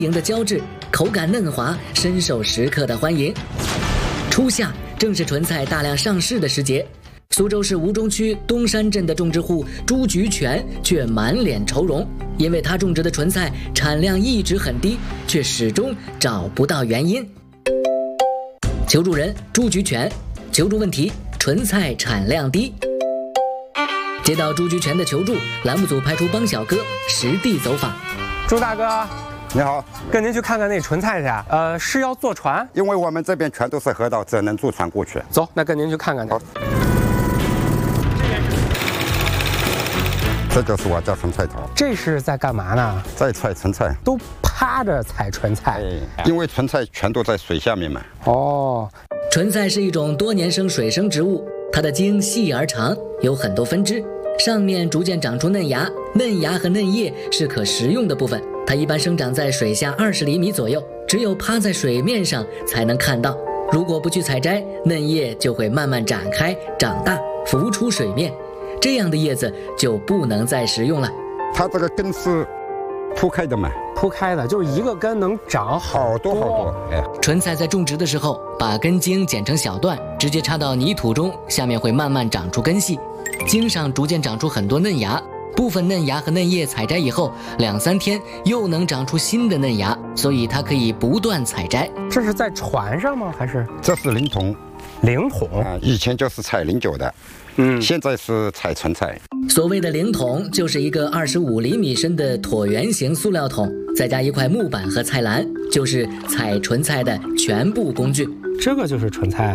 莹的胶质，口感嫩滑，深受食客的欢迎。初夏正是纯菜大量上市的时节，苏州市吴中区东山镇的种植户朱菊全却满脸愁容，因为他种植的纯菜产量一直很低，却始终找不到原因。求助人朱菊全，求助问题：纯菜产量低。接到朱菊全的求助，栏目组派出帮小哥实地走访。 朱大哥， 你好， 跟您去看看那纯菜去。是要坐船？ 因为我们这边全都是河道，只能坐船过去。 走，那跟您去看看去。 这就是我家纯菜头。 这是在干嘛呢？ 在采纯菜。 都趴着采纯菜。 因为纯菜全都在水下面嘛。 哦， 纯菜是一种多年生水生植物，它的茎细而长，有很多分支，上面逐渐长出嫩芽，嫩芽和嫩叶是可食用的部分。它一般生长在水下20厘米左右，只有趴在水面上才能看到。如果不去采摘，嫩叶就会慢慢展开、长大、浮出水面，这样的叶子就不能再食用了。 它这个根是铺开的嘛？ 铺开的，就是一个根能长好多。 纯菜在种植的时候，把根茎剪成小段，直接插到泥土中，下面会慢慢长出根系，茎上逐渐长出很多嫩芽。部分嫩芽和嫩叶采摘以后，2、3天又能长出新的嫩芽，所以它可以不断采摘。 这是在船上吗？还是？ 这是灵桶。 灵桶以前就是采零酒的，现在是采纯菜。 所谓的灵桶就是一个25厘米深的椭圆形塑料桶，再加一块木板和菜篮，就是采纯菜的全部工具。 这个就是纯菜。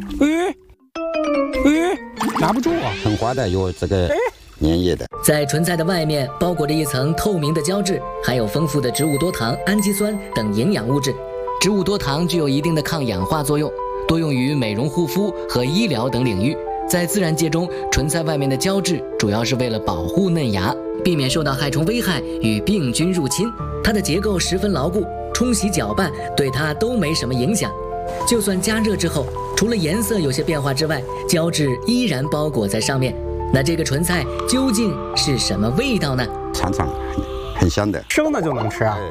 拿不住啊， 很滑的，有这个粘液的。 在纯菜的外面包裹着一层透明的胶质，含有丰富的植物多糖、氨基酸等营养物质。植物多糖具有一定的抗氧化作用，多用于美容护肤和医疗等领域。在自然界中，纯菜外面的胶质主要是为了保护嫩芽，避免受到害虫危害与病菌入侵。它的结构十分牢固，冲洗搅拌对它都没什么影响。就算加热之后，除了颜色有些变化之外，胶质依然包裹在上面。那这个纯菜究竟是什么味道呢？ 尝尝，很香的， 生的就能吃啊。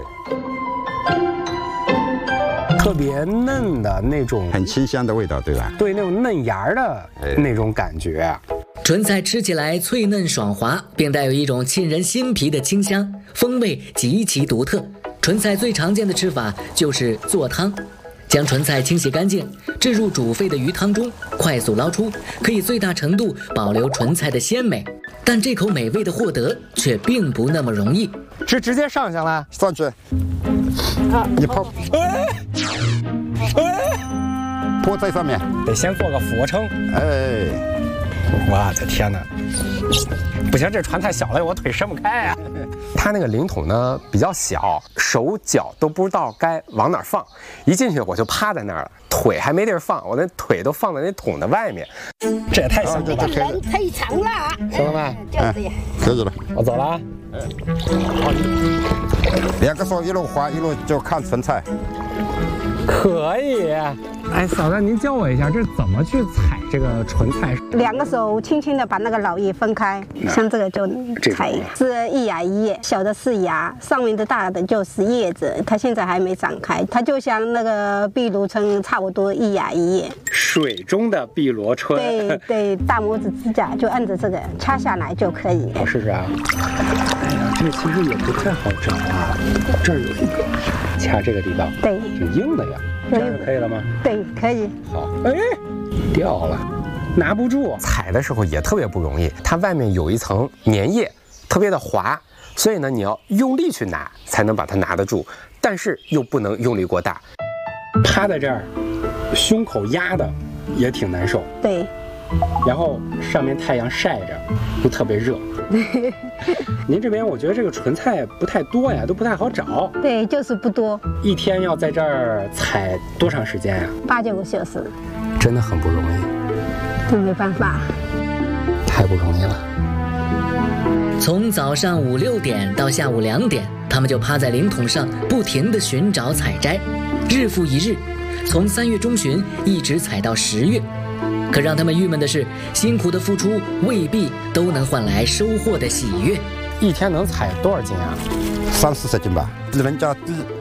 特别嫩的那种， 很清香的味道，对吧？ 对，那种嫩芽的那种感觉。 纯菜吃起来脆嫩爽滑，并带有一种沁人心脾的清香，风味极其独特。纯菜最常见的吃法就是做汤，将纯菜清洗干净，置入煮沸的鱼汤中，快速捞出，可以最大程度保留纯菜的鲜美。但这口美味的获得却并不那么容易。 是直接上了？ 上去。你泡。泼在上面， 得先做个俯卧撑。我的天哪！不行，这船太小了，我腿伸不开呀。它那个灵桶呢比较小，手脚都不知道该往哪放。一进去我就趴在那儿了，腿还没地儿放，我那腿都放在那桶的外面。这也太小了吧！ 人太长了， 行了吧？ 就是这样。 可以了， 我走了啊。 2个手一路滑一路就看纯菜。 可以。哎，嫂子，您教我一下，这怎么去采这个纯菜 ？2个手轻轻的把那个老叶分开，像这个就采，是一芽一叶，小的是芽，上面的大的就是叶子，它现在还没长开，它就像那个碧螺春差不多一芽一叶。 水中的碧螺春。 对，大拇指指甲就按着这个掐下来就可以。 我试试啊。哎呀，这其实也不太好找啊，这儿有一个，掐这个地方， 对， 挺硬的呀。这样可以了吗？ 对，可以。 好，掉了，拿不住。采的时候也特别不容易，它外面有一层粘液，特别的滑，所以呢，你要用力去拿才能把它拿得住，但是又不能用力过大。趴在这儿，胸口压的也挺难受。 对。 然后上面太阳晒着，又特别热。您这边我觉得这个纯菜不太多呀，都不太好找。 对，就是不多。 一天要在这儿采多长时间呀 ？8、9个小时。 真的很不容易。 这没办法。 太不容易了。 从早上5、6点到下午2点，他们就趴在灵桶上不停地寻找采摘，日复一日，从3月中旬一直采到10月。可让他们郁闷的是，辛苦的付出未必都能换来收获的喜悦。 一天能采多少斤啊？ 30、40斤吧。人家